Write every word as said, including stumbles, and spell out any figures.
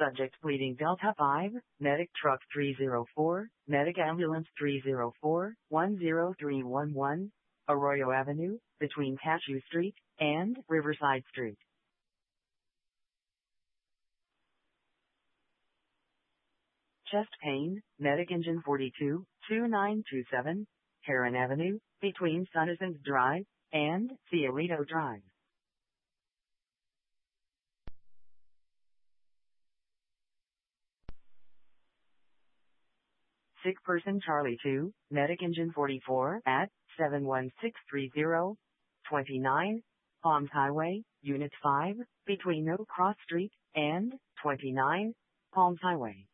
Subject pleading Delta five, Medic Truck three zero four, Medic Ambulance three zero four, one zero three one one, Arroyo Avenue, between Cashew Street and Riverside Street. Chest pain, Medic Engine forty-two, two nine two seven, Heron Avenue, between Sunnysons Drive and Cielito Drive. Sick person Charlie two, Medic Engine forty-four at seven one six three zero, twenty-nine, Palms Highway, Unit five, between No Cross Street and twenty-nine, Palms Highway.